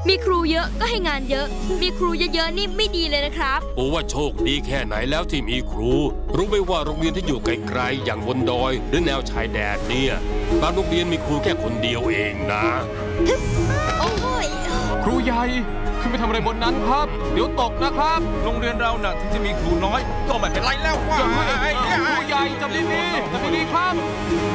มีครูเยอะก็ให้งานเยอะ มีครูเยอะๆนี่ไม่ดีเลยนะครับโอ้ว่าโชคดีแค่ไหนแล้วที่มีครู รู้ไหมว่าโรงเรียนที่อยู่ไกลๆอย่างบนดอยหรือแนวชายแดนเนี่ยบางโรงเรียนมีครูแค่คนเดียวเองนะโอ้ยครูใหญ่ขึ้นไปทำอะไรบนนั้นครับเดี๋ยวตกนะครับโรงเรียนเราน่ะถึงจะมีครูน้อยก็ไม่เป็นไรแล้วว่าครูใหญ่จับดีๆครับ